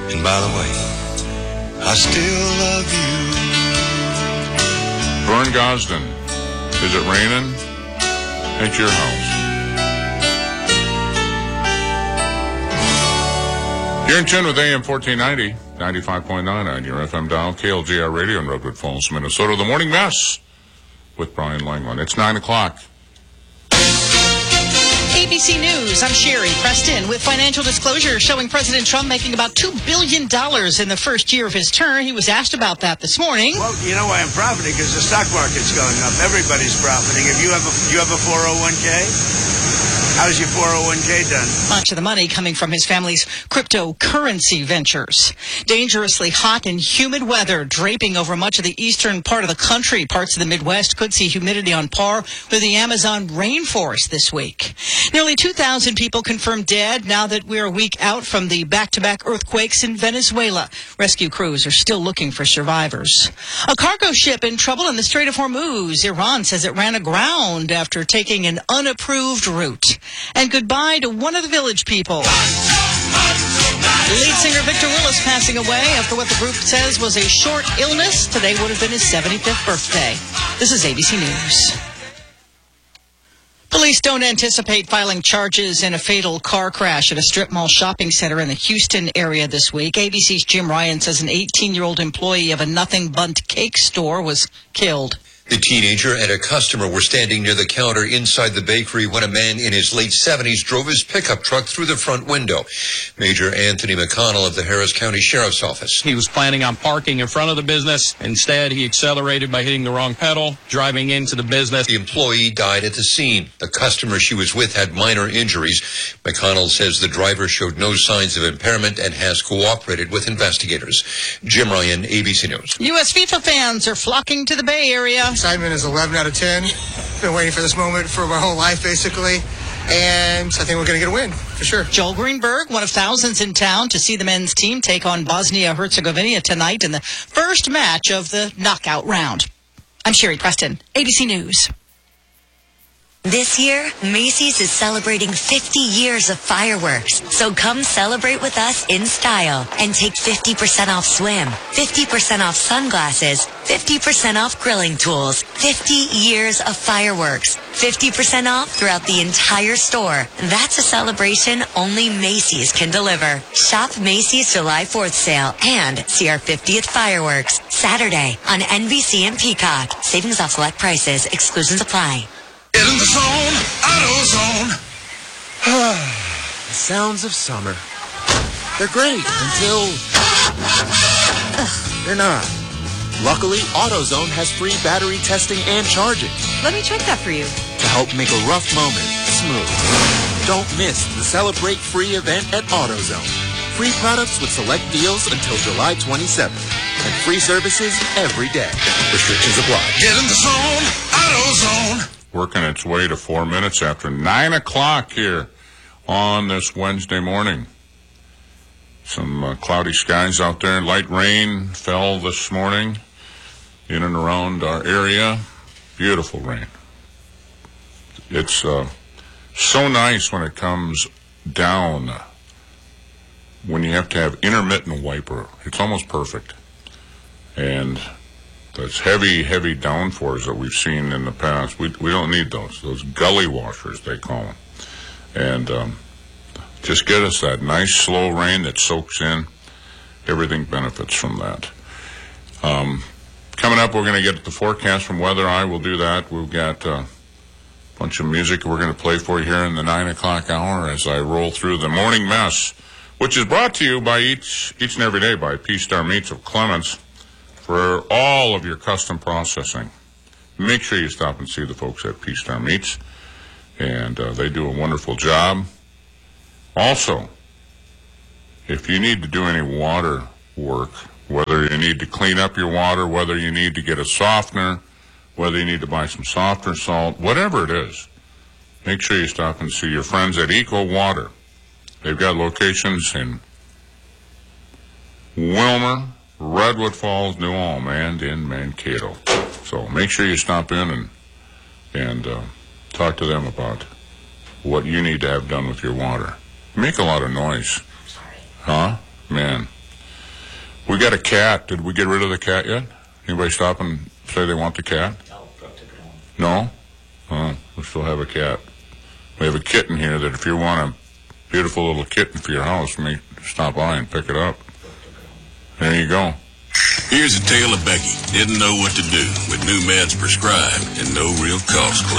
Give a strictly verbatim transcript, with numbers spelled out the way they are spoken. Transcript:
And by the way, I still love you. Vern Gosden, is it raining at your house? You're in tune with A M fourteen ninety, ninety-five point nine on your F M dial, K L G R Radio in Redwood Falls, Minnesota. The Morning Mess with Brian Langland. It's nine o'clock. A B C News, I'm Sherry Preston with financial disclosure showing President Trump making about two billion dollars in the first year of his term. He was asked about that this morning. Well, you know why I'm profiting? Because the stock market's going up. Everybody's profiting. If you have a, you have a four oh one k, how's your four oh one k done? Much of the money coming from his family's cryptocurrency ventures. Dangerously hot and humid weather draping over much of the eastern part of the country. Parts of the Midwest could see humidity on par with the Amazon rainforest this week. Nearly two thousand people confirmed dead now that we're a week out from the back-to-back earthquakes in Venezuela. Rescue crews are still looking for survivors. A cargo ship in trouble in the Strait of Hormuz. Iran says it ran aground after taking an unapproved route. And goodbye to one of the village people. Lead singer Victor Willis passing away after what the group says was a short illness. Today would have been his seventy-fifth birthday. This is A B C News. Police don't anticipate filing charges in a fatal car crash at a strip mall shopping center in the Houston area this week. A B C's Jim Ryan says an eighteen-year-old employee of a Nothing Bundt cake store was killed. The teenager and a customer were standing near the counter inside the bakery when a man in his late seventies drove his pickup truck through the front window. Major Anthony McConnell of the Harris County Sheriff's Office. He was planning on parking in front of the business. Instead, he accelerated by hitting the wrong pedal, driving into the business. The employee died at the scene. The customer she was with had minor injuries. McConnell says the driver showed no signs of impairment and has cooperated with investigators. Jim Ryan, A B C News. U S FIFA fans are flocking to the Bay Area. Excitement is eleven out of ten. Been waiting for this moment for my whole life, basically. And I think we're going to get a win, for sure. Joel Greenberg, one of thousands in town to see the men's team take on Bosnia-Herzegovina tonight in the first match of the knockout round. I'm Sherry Preston, A B C News. This year, Macy's is celebrating fifty years of fireworks. So come celebrate with us in style and take fifty percent off swim, fifty percent off sunglasses, fifty percent off grilling tools, fifty years of fireworks, fifty percent off throughout the entire store. That's a celebration only Macy's can deliver. Shop Macy's July fourth sale and see our fiftieth fireworks Saturday on N B C and Peacock. Savings off select prices. Exclusions apply. Get in the zone, AutoZone. The sounds of summer. They're great until they're not. Luckily, AutoZone has free battery testing and charging. Let me check that for you. To help make a rough moment smooth. Don't miss the Celebrate Free event at AutoZone. Free products with select deals until July twenty-seventh. And free services every day. Restrictions apply. Get in the zone, AutoZone. Working its way to four minutes after nine o'clock here on this Wednesday morning. Some uh, cloudy skies out there. Light rain fell this morning in and around our area. Beautiful rain. It's uh, so nice when it comes down, when you have to have intermittent wiper. It's almost perfect. And those heavy, heavy downpours that we've seen in the past, we we don't need those. Those gully washers, they call them. And um, just get us that nice, slow rain that soaks in. Everything benefits from that. Um, coming up, we're going to get the forecast from Weather Eye. We'll do that. We've got uh, a bunch of music we're going to play for you here in the nine o'clock hour as I roll through the Morning Mess, which is brought to you by each, each and every day by P-Star Meats of Clements. For all of your custom processing, make sure you stop and see the folks at P-Star Meats, and uh, they do a wonderful job. Also, if you need to do any water work, whether you need to clean up your water, whether you need to get a softener, whether you need to buy some softer salt, whatever it is, make sure you stop and see your friends at Eco Water. They've got locations in Wilmer, Redwood Falls, New Ulm, and in Mankato. So make sure you stop in and and uh, talk to them about what you need to have done with your water. You make a lot of noise. Sorry. Huh? Man. got a cat. Did we get rid of the cat yet? Anybody stop and say they want the cat? No? Oh, we still have a cat. We have a kitten here that if you want a beautiful little kitten for your house, you may stop by and pick it up. There you go. Here's a tale of Becky. Didn't know what to do with new meds prescribed and no real cost clue.